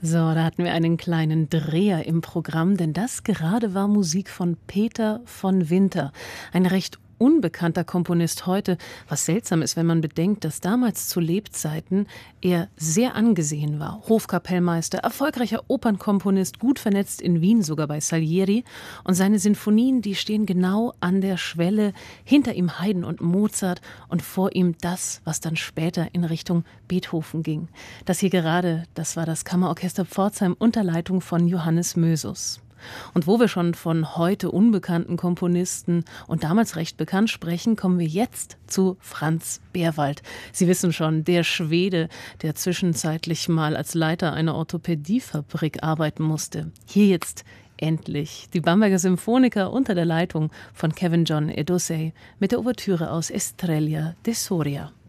So, da hatten wir einen kleinen Dreher im Programm, denn das gerade war Musik von Peter von Winter, ein recht unbekannter Komponist heute, was seltsam ist, wenn man bedenkt, dass damals zu Lebzeiten er sehr angesehen war. Hofkapellmeister, erfolgreicher Opernkomponist, gut vernetzt in Wien, sogar bei Salieri. Und seine Sinfonien, die stehen genau an der Schwelle, hinter ihm Haydn und Mozart und vor ihm das, was dann später in Richtung Beethoven ging. Das hier gerade, das war das Kammerorchester Pforzheim unter Leitung von Johannes Mösus. Und wo wir schon von heute unbekannten Komponisten und damals recht bekannt sprechen, kommen wir jetzt zu Franz Berwald. Sie wissen schon, der Schwede, der zwischenzeitlich mal als Leiter einer Orthopädiefabrik arbeiten musste. Hier jetzt endlich die Bamberger Symphoniker unter der Leitung von Kevin John Edosei mit der Ouvertüre aus Estrella de Soria.